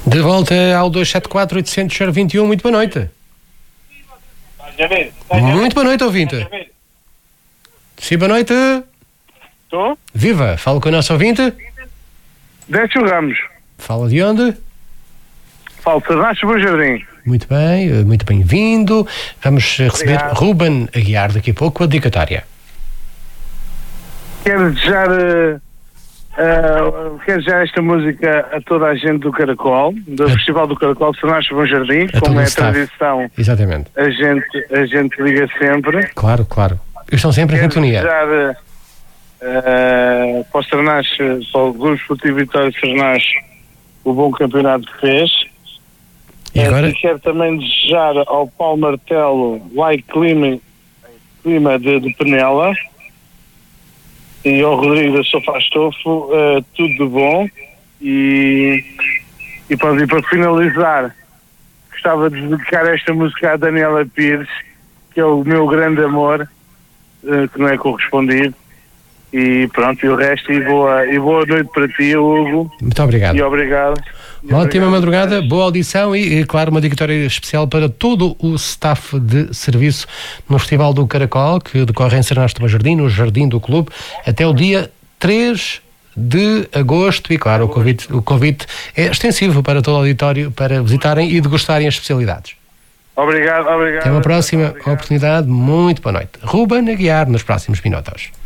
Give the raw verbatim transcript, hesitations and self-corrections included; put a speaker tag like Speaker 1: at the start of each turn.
Speaker 1: De volta ao dois sete quatro, oito zero zero, dois um, muito boa noite. Muito boa noite, ouvinte. Sim, boa noite.
Speaker 2: Estou?
Speaker 1: Viva, falo com o nosso ouvinte.
Speaker 2: Décio Ramos.
Speaker 1: Fala de onde?
Speaker 2: Falo de Sernacho Bom Jardim.
Speaker 1: Muito bem, muito bem-vindo. Vamos receber
Speaker 2: Obrigado.
Speaker 1: Ruben Aguiar daqui a pouco, a dedicatória.
Speaker 2: Quero desejar, uh, uh, quero desejar esta música a toda a gente do Caracol, do
Speaker 1: A-
Speaker 2: Festival do Caracol de Sernacho Bom Jardim,
Speaker 1: todo
Speaker 2: como
Speaker 1: o
Speaker 2: é a
Speaker 1: staff.
Speaker 2: tradição,
Speaker 1: Exatamente.
Speaker 2: a gente, a gente liga sempre.
Speaker 1: Claro, claro. Eles estão sempre em
Speaker 2: Quero
Speaker 1: sintonia.
Speaker 2: desejar uh, uh, para o Sernacho, para o Grupo Esportivo Vitória de Sernacho, o bom campeonato que fez.
Speaker 1: E agora?
Speaker 2: Uh, e quero também desejar ao Paulo Martelo, Lai Clima, Clima de, de Penela, e ao Rodrigo da Sofastofo, uh, tudo de bom. E, e, pronto, e para finalizar, gostava de dedicar esta música à Daniela Pires, que é o meu grande amor, uh, que não é correspondido. E pronto, e o resto, e boa, e boa noite para ti, Hugo.
Speaker 1: Muito obrigado.
Speaker 2: E obrigado. E
Speaker 1: Ótima
Speaker 2: obrigado.
Speaker 1: madrugada, boa audição e, e, claro, uma dedicatória especial para todo o staff de serviço no Festival do Caracol, que decorre em Sernacho de Bom Jardim, no Jardim do Clube, até o dia três de agosto. E, claro, o convite, o convite é extensivo para todo o auditório para visitarem e degustarem as especialidades.
Speaker 2: Obrigado, obrigado.
Speaker 1: Até uma próxima
Speaker 2: Obrigado.
Speaker 1: oportunidade. Muito boa noite. Ruben Aguiar, nos próximos minutos.